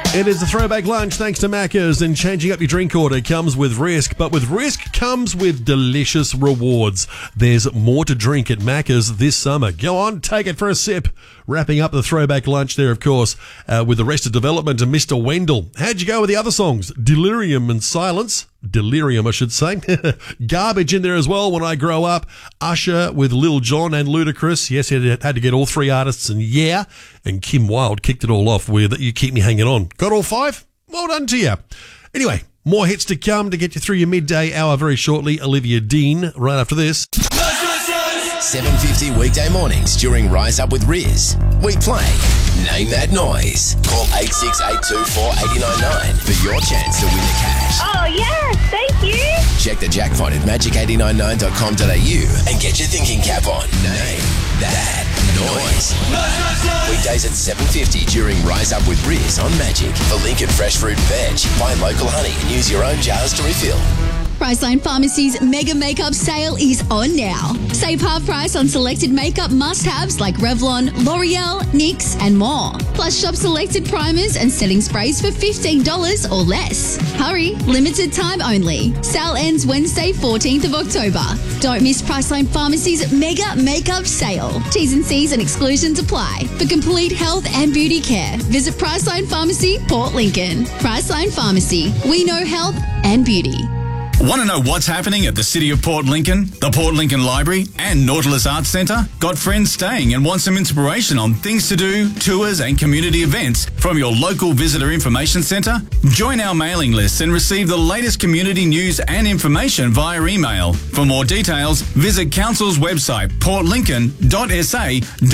It is a throwback lunch thanks to Macca's, and changing up your drink order comes with risk, but with risk comes with delicious rewards. There's more to drink at Macca's this summer. Go on, take it for a sip. Wrapping up the throwback lunch there, of course, with Arrested Development and Mr. Wendell. How'd you go with the other songs? Delirium and Silence. Delirium, I should say. Garbage in there as well, When I Grow Up. Usher with Lil Jon and Ludacris. Yes, he had to get all three artists, and and Kim Wilde kicked it all off with You Keep Me Hanging On. Got all five? Well done to you. Anyway, more hits to come to get you through your midday hour very shortly. Olivia Dean right after this. 7:50 weekday mornings during Rise Up with Riz. We play Name That Noise. Call 86824 for your chance to win the cash. Oh, yes, thank you. Check the jackpot at magic899.com.au and get your thinking cap on. Name That Noise. Weekdays at 7:50 during Rise Up with Riz on Magic. For Lincoln Fresh Fruit and Veg, buy local honey and use your own jars to refill. Priceline Pharmacy's Mega Makeup Sale is on now. Save half price on selected makeup must-haves like Revlon, L'Oreal, NYX and more. Plus shop selected primers and setting sprays for $15 or less. Hurry, limited time only. Sale ends Wednesday 14th of October. Don't miss Priceline Pharmacy's Mega Makeup Sale. T's and C's and exclusions apply. For complete health and beauty care, visit Priceline Pharmacy, Port Lincoln. Priceline Pharmacy. We know health and beauty. Want to know what's happening at the City of Port Lincoln, the Port Lincoln Library and Nautilus Arts Centre? Got friends staying and want some inspiration on things to do, tours and community events from your local visitor information centre? Join our mailing list and receive the latest community news and information via email. For more details, visit Council's website portlincoln.sa.gov.au.